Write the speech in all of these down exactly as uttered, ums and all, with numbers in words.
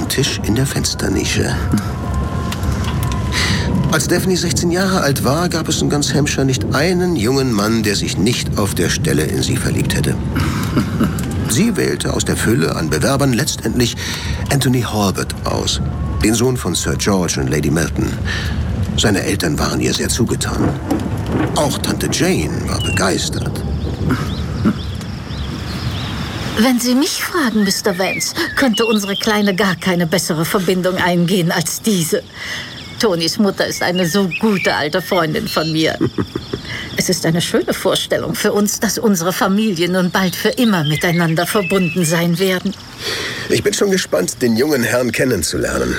Tisch in der Fensternische. Als Daphne sechzehn Jahre alt war, gab es in ganz Hampshire nicht einen jungen Mann, der sich nicht auf der Stelle in sie verliebt hätte. Sie wählte aus der Fülle an Bewerbern letztendlich Anthony Halbert aus, den Sohn von Sir George und Lady Melton. Seine Eltern waren ihr sehr zugetan. Auch Tante Jane war begeistert. Wenn Sie mich fragen, Mister Vance, könnte unsere Kleine gar keine bessere Verbindung eingehen als diese. Tonys Mutter ist eine so gute alte Freundin von mir. Es ist eine schöne Vorstellung für uns, dass unsere Familien nun bald für immer miteinander verbunden sein werden. Ich bin schon gespannt, den jungen Herrn kennenzulernen.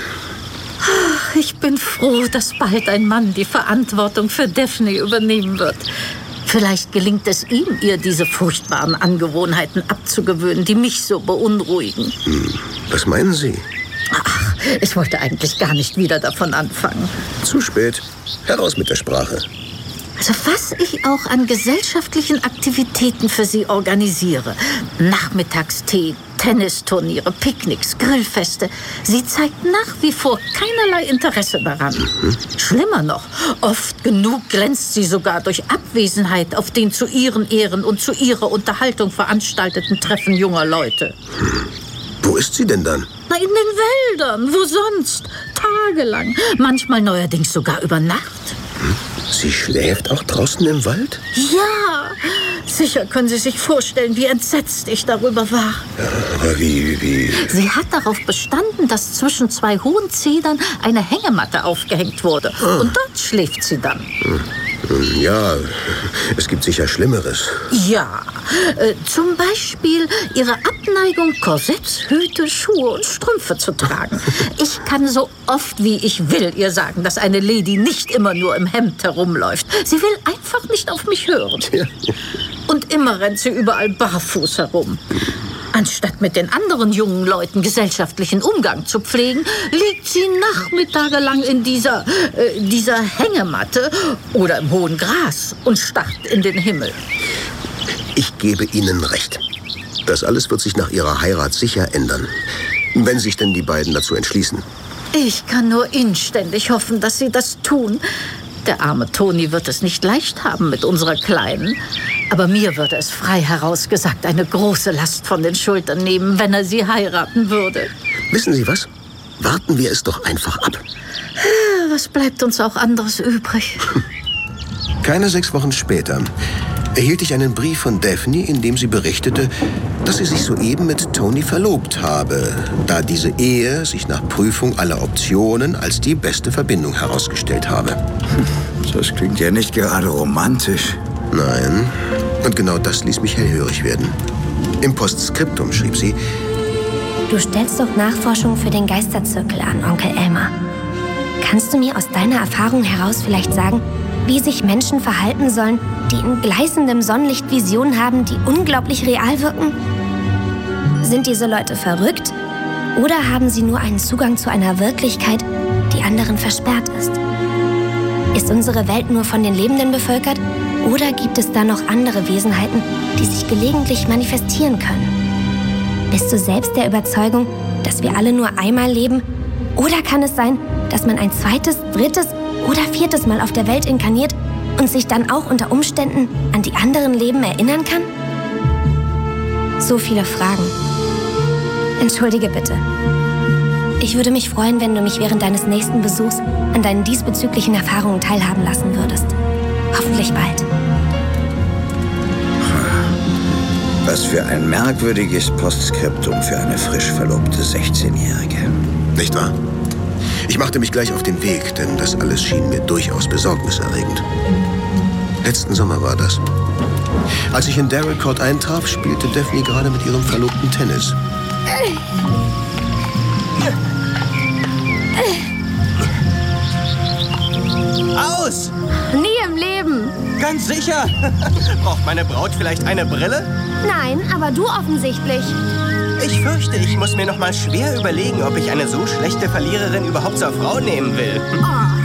Ach, ich bin froh, dass bald ein Mann die Verantwortung für Daphne übernehmen wird. Vielleicht gelingt es ihm, ihr diese furchtbaren Angewohnheiten abzugewöhnen, die mich so beunruhigen. Hm, was meinen Sie? Ach, ich wollte eigentlich gar nicht wieder davon anfangen. Zu spät. Heraus mit der Sprache. Also was ich auch an gesellschaftlichen Aktivitäten für Sie organisiere. Nachmittagstee, Tennisturniere, Picknicks, Grillfeste. Sie zeigt nach wie vor keinerlei Interesse daran. Mhm. Schlimmer noch, oft genug glänzt sie sogar durch Abwesenheit auf den zu ihren Ehren und zu ihrer Unterhaltung veranstalteten Treffen junger Leute. Hm. Wo ist sie denn dann? Na, in den Wäldern. Wo sonst? Tagelang. Manchmal neuerdings sogar über Nacht. Hm? Sie schläft auch draußen im Wald? Ja. Sicher können Sie sich vorstellen, wie entsetzt ich darüber war. Ja, aber wie, wie... Sie hat darauf bestanden, dass zwischen zwei hohen Zedern eine Hängematte aufgehängt wurde. Ah. Und dort schläft sie dann. Hm. Ja, es gibt sicher Schlimmeres. Ja, äh, zum Beispiel ihre Abneigung, Korsetts, Hüte, Schuhe und Strümpfe zu tragen. Ich kann so oft wie ich will ihr sagen, dass eine Lady nicht immer nur im Hemd herumläuft. Sie will einfach nicht auf mich hören. Ja. Und immer rennt sie überall barfuß herum. Anstatt mit den anderen jungen Leuten gesellschaftlichen Umgang zu pflegen, liegt sie nachmittagelang in dieser, äh, dieser Hängematte oder im hohen Gras und starrt in den Himmel. Ich gebe Ihnen recht. Das alles wird sich nach Ihrer Heirat sicher ändern, wenn sich denn die beiden dazu entschließen. Ich kann nur inständig hoffen, dass sie das tun. Der arme Tony wird es nicht leicht haben mit unserer Kleinen. Aber mir würde es frei herausgesagt eine große Last von den Schultern nehmen, wenn er sie heiraten würde. Wissen Sie was? Warten wir es doch einfach ab. Was bleibt uns auch anderes übrig? Keine sechs Wochen später erhielt ich einen Brief von Daphne, in dem sie berichtete, dass sie sich soeben mit Tony verlobt habe, da diese Ehe sich nach Prüfung aller Optionen als die beste Verbindung herausgestellt habe. Das klingt ja nicht gerade romantisch. Nein, und genau das ließ mich hellhörig werden. Im Postskriptum schrieb sie: Du stellst doch Nachforschungen für den Geisterzirkel an, Onkel Elmer. Kannst du mir aus deiner Erfahrung heraus vielleicht sagen, wie sich Menschen verhalten sollen, die in gleißendem Sonnenlicht Visionen haben, die unglaublich real wirken? Sind diese Leute verrückt oder haben sie nur einen Zugang zu einer Wirklichkeit, die anderen versperrt ist? Ist unsere Welt nur von den Lebenden bevölkert oder gibt es da noch andere Wesenheiten, die sich gelegentlich manifestieren können? Bist du selbst der Überzeugung, dass wir alle nur einmal leben? Oder kann es sein, dass man ein zweites, drittes oder viertes Mal auf der Welt inkarniert und sich dann auch unter Umständen an die anderen Leben erinnern kann? So viele Fragen. Entschuldige bitte. Ich würde mich freuen, wenn du mich während deines nächsten Besuchs an deinen diesbezüglichen Erfahrungen teilhaben lassen würdest. Hoffentlich bald. Was für ein merkwürdiges Postskriptum für eine frisch verlobte sechzehnjährige. Nicht wahr? Ich machte mich gleich auf den Weg, denn das alles schien mir durchaus besorgniserregend. Letzten Sommer war das. Als ich in Darrell Court eintraf, spielte Daphne gerade mit ihrem Verlobten Tennis. Aus! Nie im Leben. Ganz sicher. Braucht meine Braut vielleicht eine Brille? Nein, aber du offensichtlich. Ich fürchte, ich muss mir noch mal schwer überlegen, ob ich eine so schlechte Verliererin überhaupt zur Frau nehmen will. Oh,